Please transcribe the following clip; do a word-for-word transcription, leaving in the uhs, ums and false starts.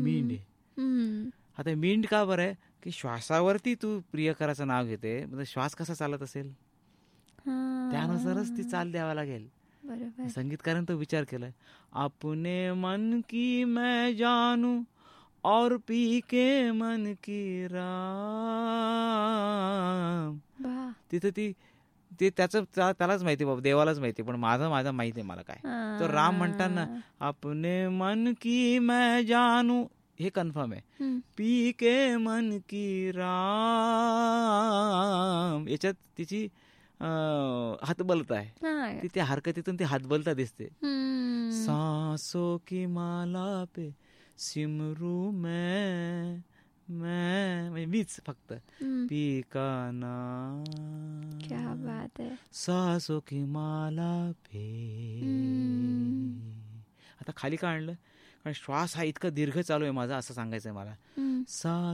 मींड आहे. हम्म. आता मींड का बरं आहे की श्वासावरती तू प्रियकराचं नाव घेते, म्हणजे श्वास कसा चालत असेल हा. त्यानुसारच ती चाल द्यावा लागेल. बरोबर. संगीतकारांनी तो विचार केलाय. अपने मन की मैं जानू और पी के मन की राम. बा. तिथं ती ते त्याचं त्या- त्यालाच माहिती बाबा, देवालाच माहिती, पण माझं माझं माहिती आहे मला काय. तर राम म्हणताना अपने मन की मैं जानू हे कन्फर्म आहे. हम्म. पी के मन की राम याच्यात तिची अं, हातबलता आहे. हा. ती त्या हरकतीतून ती हातबलता दिसते. हम्म. सांसों की माला पे सिमरू मैं मैं म्हणजे मीच फक्त हम्म. पी का नाम. क्या बात आहे. सांसों की माला पे. हम्म. आता खाली का आणलं, कारण श्वास हा इतका दीर्घ चालू आहे माझा, असं सांगायचं आहे मला. हम्म. सा